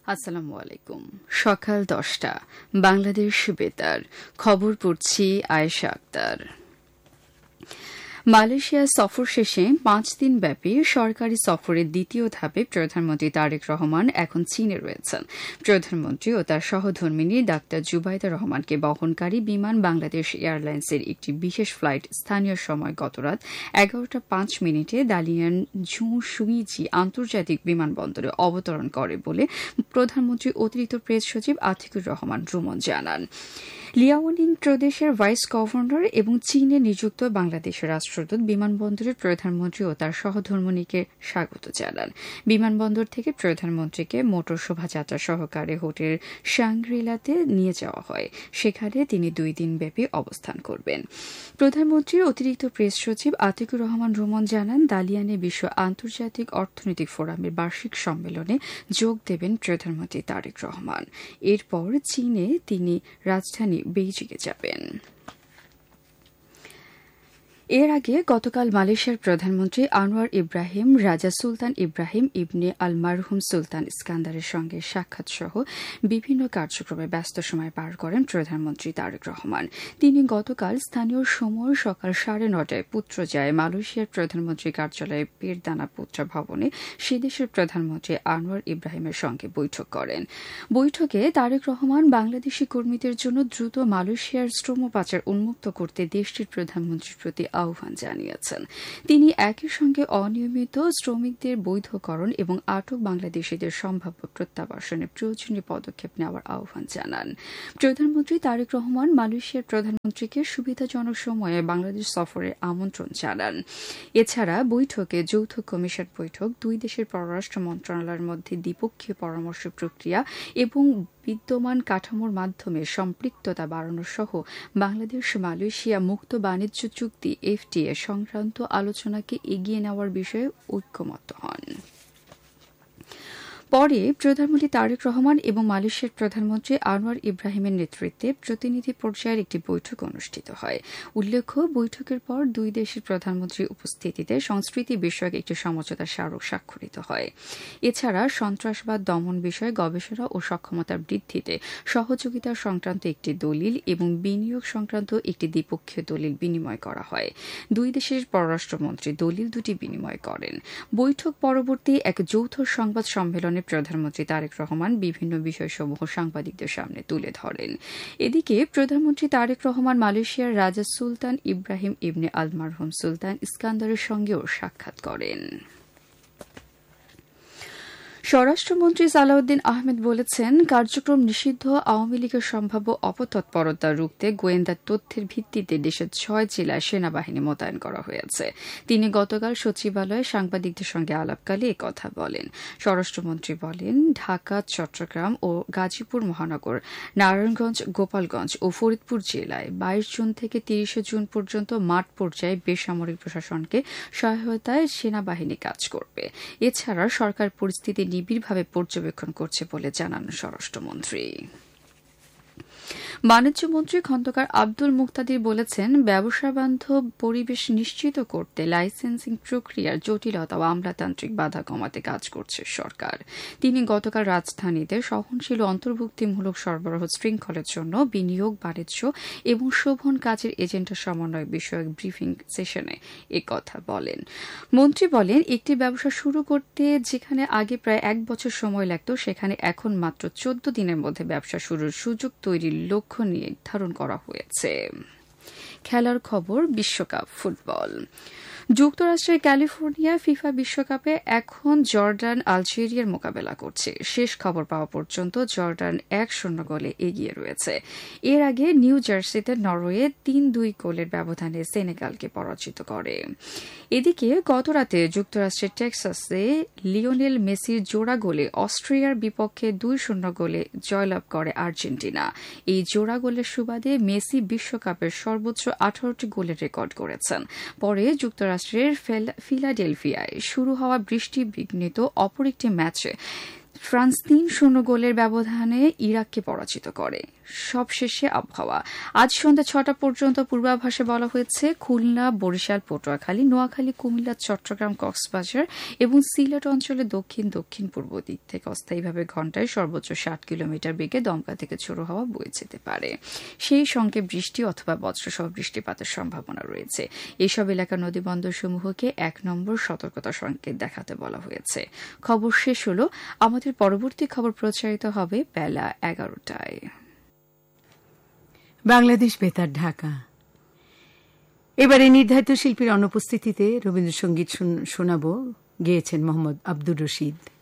আসসালামু আলাইকুম। সকাল 10টা বাংলাদেশ বেতার খবর পড়ছি আয়েশা আক্তার। মালয়েশিয়া সফর শেষে 5 দিনব্যাপী সরকারি সফরের দ্বিতীয় ধাপে প্রধানমন্ত্রী তারেক রহমান এখন চীনে রয়েছেন। প্রধানমন্ত্রী ও তার সহধর্মিণী ডাক্তার জুবাইদা রহমানকে বহনকারী বিমান বাংলাদেশ এয়ারলাইন্সের একটি বিশেষ ফ্লাইট স্থানীয় সময় গতরাত 11:05 দালিয়ান ঝু সুইজি আন্তর্জাতিক বিমানবন্দরে অবতরণ করে বলে প্রধানমন্ত্রীর অতিরিক্ত প্রেস সচিব আতিকুর রহমান রুমন জানান। লিয়াওনিং প্রদেশের ভাইস গভর্নর এবং চীনে নিযুক্ত বাংলাদেশের রাষ্ট্রদূত বিমানবন্দরের প্রধানমন্ত্রী ও তার সহধর্মিণীকে স্বাগত জানান। বিমানবন্দর থেকে প্রধানমন্ত্রীকে মোটর শোভাযাত্রা সহকারে হোটেল শাংগ্রিলাতে নিয়ে যাওয়া হয়। সেখানে তিনি 2 দিনব্যাপী অবস্থান করবেন। প্রধানমন্ত্রীর অতিরিক্ত প্রেস সচিব আতিকুর রহমান রুমন জানান, দালিয়ানে বিশ্ব আন্তর্জাতিক অর্থনৈতিক ফোরামের বার্ষিক সম্মেলনে যোগ দেবেন প্রধানমন্ত্রী তারেক রহমান। এরপর চীনে তিনি রাজধানী বেইজিংয়ে যাবেন। এর আগে গতকাল মালয়েশিয়ার প্রধানমন্ত্রী আনোয়ার ইব্রাহিম রাজা সুলতান ইব্রাহিম ইবনে আল মারহুম সুলতান ইস্কান্দারের সঙ্গে সাক্ষাৎ সহ বিভিন্ন কার্যক্রমে ব্যস্ত সময় পার করেন প্রধানমন্ত্রী তারেক রহমান। তিনি গতকাল স্থানীয় সময় সকাল 9:30টায় পুত্রজায় মালয়েশিয়ার প্রধানমন্ত্রী কার্যালয়ে পেরদানা পুত্রা ভবনে সে দেশের প্রধানমন্ত্রী আনোয়ার ইব্রাহিমের সঙ্গে বৈঠক করেন। বৈঠকে তারেক রহমান বাংলাদেশি কর্মীদের জন্য দ্রুত মালয়েশিয়ার শ্রম পাচার উন্মুক্ত করতে দেশটির প্রধানমন্ত্রীর প্রতি আহ্বান জানিয়েছেন। তিনি একই সঙ্গে অনিয়মিত শ্রমিকদের বৈধকরণ এবং আটক বাংলাদেশিদের সম্ভাব্য প্রত্যাবাসনে প্রয়োজনীয় পদক্ষেপ নেওয়ার আহ্বান জানান। প্রধানমন্ত্রী তারেক রহমান মালয়েশিয়ার প্রধানমন্ত্রীকে সুবিধাজনক সময়ে বাংলাদেশ সফরের আমন্ত্রণ জানান। এছাড়া বৈঠকে যৌথ কমিশন বৈঠক, 2 দেশের পররাষ্ট্র মন্ত্রণালয়ের মধ্যে দ্বিপক্ষীয় পরামর্শ প্রক্রিয়া এবং বিদ্যমান কাঠামোর মাধ্যমে সম্পৃক্ততা বাড়ানো সহ বাংলাদেশ মালয়েশিয়া মুক্ত বাণিজ্য চুক্তি এফটিএ সংক্রান্ত আলোচনাকে এগিয়ে নেওয়ার বিষয়ে ঐকমত্য হন। পরে প্রধানমন্ত্রী তারেক রহমান এবং মালয়েশিয়ার প্রধানমন্ত্রী আনোয়ার ইব্রাহিমের নেতৃত্বে প্রতিনিধি পর্যায়ের একটি বৈঠক অনুষ্ঠিত হয়। উল্লেখ্য, বৈঠকের পর 2 দেশের প্রধানমন্ত্রীর উপস্থিতিতে সংস্কৃতি বিষয়ক একটি সমঝোতা স্মারক স্বাক্ষরিত হয়। এছাড়া সন্ত্রাসবাদ দমন বিষয়ে গবেষণা ও সক্ষমতা বৃদ্ধিতে সহযোগিতা সংক্রান্ত একটি দলিল এবং বিনিয়োগ সংক্রান্ত একটি দ্বিপক্ষীয় দলিল বিনিময় করা হয়। 2 দেশের পররাষ্ট্রমন্ত্রী দলিল দুটি বিনিময় করেন। বৈঠক পরবর্তী এক যৌথ সংবাদ সম্মেলনে প্রধানমন্ত্রী তারেক রহমান বিভিন্ন বিষয়সমূহ সাংবাদিকদের সামনে তুলে ধরেন। এদিকে প্রধানমন্ত্রী তারেক রহমান মালয়েশিয়ার রাজা সুলতান ইব্রাহিম ইবনে আল মারহুম সুলতান ইস্কান্দারের সঙ্গেও সাক্ষাৎ করেন। স্বরাষ্ট্রমন্ত্রী সালাউদ্দিন আহমেদ বলেছেন, কার্যক্রম নিষিদ্ধ আওয়ামী লীগের সম্ভাব্য অপতৎপরতা রুখতে গোয়েন্দা তথ্যের ভিত্তিতে দেশের 6 জেলায় সেনাবাহিনী মোতায়েন করা হয়েছে। তিনি গতকাল সচিবালয়ে সাংবাদিকদের সঙ্গে আলাপকালে একথা বলেন। স্বরাষ্ট্রমন্ত্রী বলেন, ঢাকা, চট্টগ্রাম ও গাজীপুর মহানগর, নারায়ণগঞ্জ, গোপালগঞ্জ ও ফরিদপুর জেলায় 22 জুন থেকে 30 জুন পর্যন্ত মাঠ পর্যায়ে বেসামরিক প্রশাসনকে সহায়তায় সেনাবাহিনী কাজ করবে। এছাড়া সরকার পরিস্থিতি নিবিড়ভাবে পর্যবেক্ষণ করছে বলে জানান স্বরাষ্ট্রমন্ত্রী। বাণিজ্যমন্ত্রী খন্দকার আব্দুল মুক্তাদির বলেছেন, ব্যবসাবান্ধব পরিবেশ নিশ্চিত করতে লাইসেন্সিং প্রক্রিয়ার জটিলতা ও আমলাতান্ত্রিক বাধা কমাতে কাজ করছে সরকার। তিনি গতকাল রাজধানীতে সহনশীল ও অন্তর্ভুক্তিমূলক সরবরাহ শৃঙ্খলের জন্য বিনিয়োগ, বাণিজ্য এবং শোভন কাজের এজেন্ডা সমন্বয় বিষয়ক ব্রিফিং সেশনে একথা বলেন। মন্ত্রী বলেন, একটি ব্যবসা শুরু করতে যেখানে আগে প্রায় 1 বছর সময় লাগত, সেখানে এখন মাত্র 14 দিনের মধ্যে ব্যবসা শুরুর সুযোগ তৈরির লক্ষ্য নির্ধারণ করা হয়েছে। খেলার খবর, বিশ্বকাপ ফুটবল। যুক্তরাষ্ট্রের ক্যালিফোর্নিয়া ফিফা বিশ্বকাপে এখন জর্ডান আলজেরিয়ার মোকাবেলা করছে। শেষ খবর পাওয়া পর্যন্ত জর্ডান 1-0 গোলে এগিয়ে রয়েছে। এর আগে নিউ জার্সিতে নরওয়ে 3-2 গোলের ব্যবধানে সেনেগালকে পরাজিত করে। এদিকে গতরাতে যুক্তরাষ্ট্রের টেক্সাসে লিওনেল মেসির জোড়া গোলে অস্ট্রিয়ার বিপক্ষে 2-0 গোলে জয়লাভ করে আর্জেন্টিনা। এই জোড়া গোলের সুবাদে মেসি বিশ্বকাপের সর্বোচ্চ 18টি গোলের রেকর্ড করেছেন। পরে যুক্তরাষ্ট্রের ফিলাডেলফিয়ায় শুরু হওয়া বৃষ্টি বিঘ্নিত অপর একটি ম্যাচে ফ্রান্স 3-0 গোলের ব্যবধানে ইরাককে পরাজিত করে। সবশেষে আবহাওয়া। আজ সন্ধ্যা ৬টা পর্যন্ত পূর্বাভাসে বলা হয়েছে খুলনা, বরিশাল, পটুয়াখালী, নোয়াখালী, কুমিল্লা, চট্টগ্রাম, কক্সবাজার এবং সিলেট অঞ্চলে দক্ষিণ দক্ষিণ পূর্ব দিক থেকে অস্থায়ীভাবে ঘণ্টায় সর্বোচ্চ ৬০ কিলোমিটার বেগে দমকা থেকে ঝোড়ো হাওয়া বয়ে যেতে পারে। সেই সঙ্গে বৃষ্টি অথবা বজ্রসহ বৃষ্টিপাতের সম্ভাবনা রয়েছে। এসব এলাকার নদীবন্দরসমূহকে ১ নম্বর সতর্কতা সংকেত দেখাতে বলা হয়েছে। খবর শেষ হল। আমাদের পরবর্তী খবর প্রচারিত হবে বেলা ১১টায়। বাংলাদেশ বেতার, ঢাকা। এবারে নির্ধারিত শিল্পীর অনুপস্থিতিতে রবীন্দ্রসঙ্গীত শোনাব, গেয়েছেন মোহাম্মদ আব্দুর রশিদ।